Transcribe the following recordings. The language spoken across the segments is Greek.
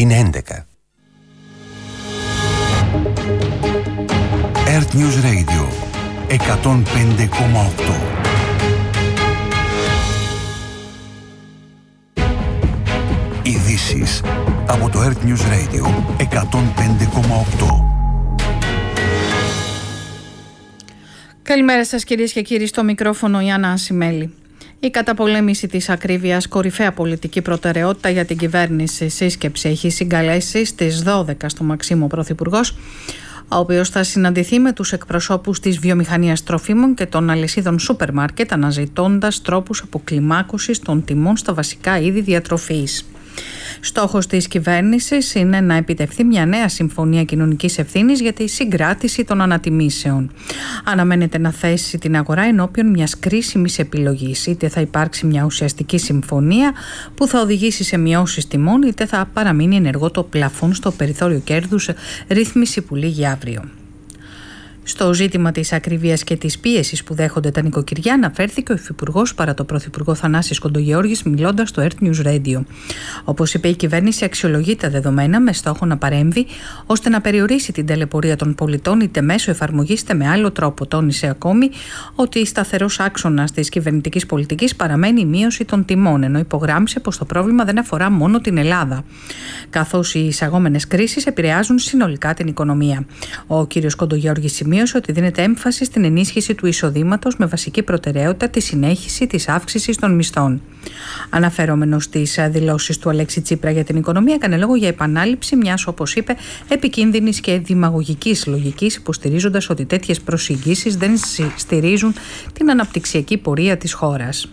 Είναι 11. Earth News Radio 105,8. Ειδήσεις από το Earth News Radio 105,8. Καλημέρα σας κυρίες και κύριοι, στο μικρόφωνο η Άννα Ασημέλη. Η καταπολέμηση της ακρίβειας, κορυφαία πολιτική προτεραιότητα για την κυβέρνηση. Σύσκεψη έχει συγκαλέσει στις 12 στο Μαξίμου Πρωθυπουργός, ο οποίος θα συναντηθεί με τους εκπροσώπους της βιομηχανίας τροφίμων και των αλυσίδων σούπερ μάρκετ, αναζητώντας τρόπους αποκλιμάκωσης των τιμών στα βασικά είδη διατροφής. Στόχος της κυβέρνησης είναι να επιτευχθεί μια νέα συμφωνία κοινωνικής ευθύνης για τη συγκράτηση των ανατιμήσεων. Αναμένεται να θέσει την αγορά ενώπιον μιας κρίσιμης επιλογής. Είτε θα υπάρξει μια ουσιαστική συμφωνία που θα οδηγήσει σε μειώσεις τιμών, είτε θα παραμείνει ενεργό το πλαφόν στο περιθώριο κέρδους, ρύθμιση που λήγει αύριο. Στο ζήτημα της ακρίβειας και της πίεσης που δέχονται τα νοικοκυριά αναφέρθηκε ο Υφυπουργός παρά το Πρωθυπουργό Θανάσης Κοντογεώργης, μιλώντας στο Earth News Radio. Όπως είπε, η κυβέρνηση αξιολογεί τα δεδομένα με στόχο να παρέμβει ώστε να περιορίσει την ταλαιπωρία των πολιτών είτε μέσω εφαρμογής είτε με άλλο τρόπο. Τόνισε ακόμη ότι σταθερός άξονας της κυβερνητικής πολιτικής παραμένει η μείωση των τιμών, ενώ υπογράμμισε πως το πρόβλημα δεν αφορά μόνο την Ελλάδα, καθώς οι εισαγόμενες κρίσεις επηρεάζουν συνολικά την οικονομία. Ο κ. Κοντογεώργης σημείωσε ότι δίνεται έμφαση στην ενίσχυση του εισοδήματος με βασική προτεραιότητα τη συνέχιση της αύξησης των μισθών. Αναφερόμενος στις δηλώσεις του Αλέξη Τσίπρα για την οικονομία, έκανε λόγο για επανάληψη μιας, όπως είπε, επικίνδυνης και δημαγωγικής λογικής, υποστηρίζοντας ότι τέτοιες προσεγγίσεις δεν στηρίζουν την αναπτυξιακή πορεία της χώρας.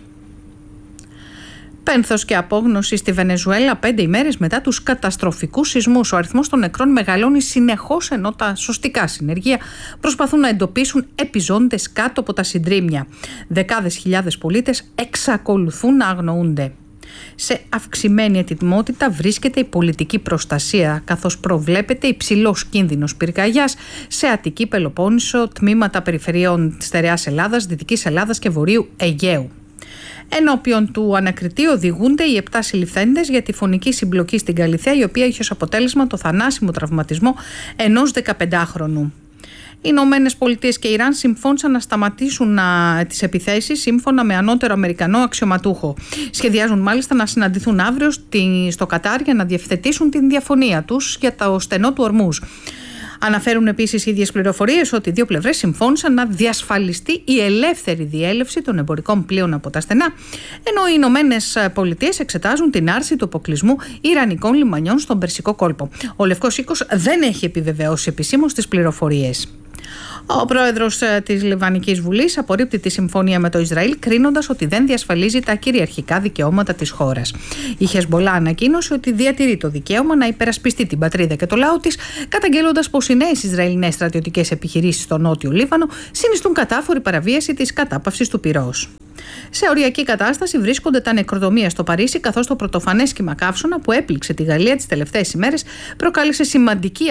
Πένθος και απόγνωση στη Βενεζουέλα 5 ημέρες μετά τους καταστροφικούς σεισμούς. Ο αριθμός των νεκρών μεγαλώνει συνεχώς, ενώ τα σωστικά συνεργεία προσπαθούν να εντοπίσουν επιζώντες κάτω από τα συντρίμμια. Δεκάδες χιλιάδες πολίτες εξακολουθούν να αγνοούνται. Σε αυξημένη ετοιμότητα βρίσκεται η πολιτική προστασία, καθώς προβλέπεται υψηλός κίνδυνος πυρκαγιάς σε Αττική, Πελοπόννησο, τμήματα περιφερειών της Στερεάς Ελλάδας, Δυτικής Ελλάδας και Βορείου Αιγαίου. Ενώπιον του ανακριτή οδηγούνται οι 7 συλληφθέντες για τη φωνική συμπλοκή στην Καλιθέα, η οποία είχε ως αποτέλεσμα το θανάσιμο τραυματισμό ενός 15χρονου. Οι Ηνωμένες Πολιτείες και Ιράν συμφώνησαν να σταματήσουν τις επιθέσεις σύμφωνα με ανώτερο Αμερικανό αξιωματούχο. Σχεδιάζουν μάλιστα να συναντηθούν αύριο στο Κατάρ για να διευθετήσουν την διαφωνία τους για το στενό του Ορμούζ. Αναφέρουν επίσης οι ίδιες πληροφορίες ότι οι δύο πλευρές συμφώνησαν να διασφαλιστεί η ελεύθερη διέλευση των εμπορικών πλοίων από τα στενά, ενώ οι Ηνωμένες Πολιτείες εξετάζουν την άρση του αποκλεισμού ιρανικών λιμανιών στον Περσικό κόλπο. Ο Λευκός Οίκος δεν έχει επιβεβαιώσει επισήμως τις πληροφορίες. Ο πρόεδρος της Λιβανικής Βουλής απορρίπτει τη συμφωνία με το Ισραήλ, κρίνοντας ότι δεν διασφαλίζει τα κυριαρχικά δικαιώματα της χώρας. Η Χεσμπολά ανακοίνωσε ότι διατηρεί το δικαίωμα να υπερασπιστεί την πατρίδα και το λαό της, καταγγέλλοντας πως οι νέες Ισραηλινές στρατιωτικές επιχειρήσεις στο νότιο Λίβανο συνιστούν κατάφορη παραβίαση της κατάπαυσης του πυρός. Σε οριακή κατάσταση βρίσκονται τα νεκροδομεία στο Παρίσι, καθώς το πρωτοφανές κύμα καύσωνα που έπληξε τη Γαλλία τις τελευταίες ημέρες προκάλεσε σημαντική